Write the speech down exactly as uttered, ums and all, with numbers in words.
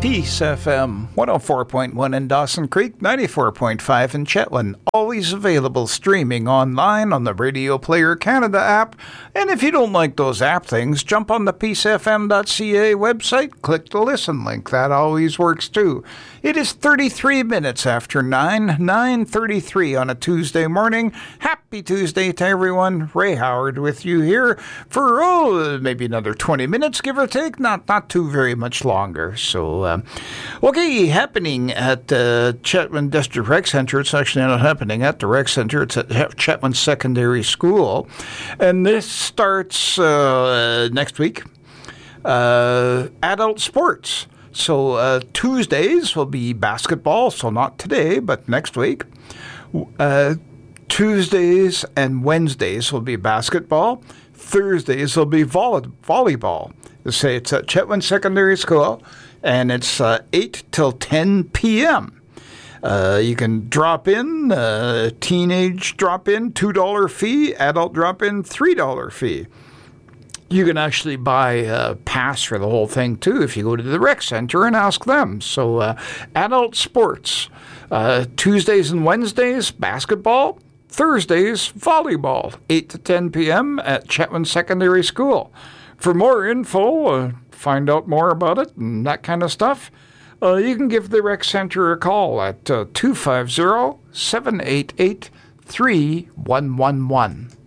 Peace F M, one oh four point one in Dawson Creek, ninety-four point five in Chetwynd. Always available streaming online on the Radio Player Canada app. And if you don't like those app things, jump on the peace f m dot c a website, click the listen link. That always works too. It is thirty-three minutes after nine, nine thirty-three on a Tuesday morning. Happy Tuesday to everyone. Ray Howard with you here for, oh, maybe another twenty minutes, give or take. Not, not too very much longer. So, uh, okay, happening at uh, Chetwynd District Rec Center. It's actually not happening at the Rec Center. It's at Chetwynd Secondary School. And this starts uh, next week. Uh, adult sports. So uh, Tuesdays will be basketball, so not today, but next week. Uh, Tuesdays and Wednesdays will be basketball. Thursdays will be volley- volleyball. They say it's at Chetwynd Secondary School, and it's uh, eight till ten p.m. Uh, you can drop in, uh, teenage drop in, two dollars fee, adult drop in, three dollars fee. You can actually buy a pass for the whole thing, too, if you go to the rec center and ask them. So, uh, adult sports, uh, Tuesdays and Wednesdays, basketball. Thursdays, volleyball, eight to ten p.m. at Chetwynd Secondary School. For more info, uh, find out more about it and that kind of stuff, uh, you can give the rec center a call at uh, two five zero, seven eight eight, three one one one.